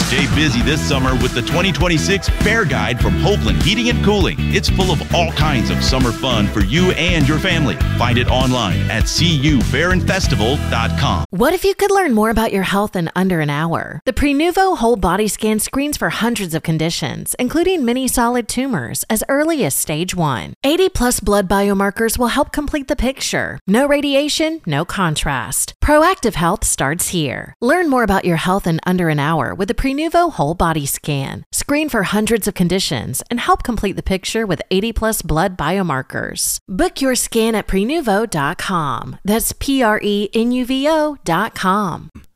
Stay busy this summer with the 2026 Fair Guide from Hopeland Heating and Cooling. It's full of all kinds of summer fun for you and your family. Find it online at cufairdfestival.com. What if you could learn more about your health in under an hour? The Prenuvo Whole Body Scan screens for hundreds of conditions, including many solid tumors, as early as stage 1. 80-plus blood biomarkers will help complete the picture. No radiation, no contrast. Proactive health starts here. Learn more about your health in under an hour with the Prenuvo Whole Body Scan. Screen for hundreds of conditions and help complete the picture with 80-plus blood biomarkers. Book your scan at Prenuvo.com. That's Prenuvo.com.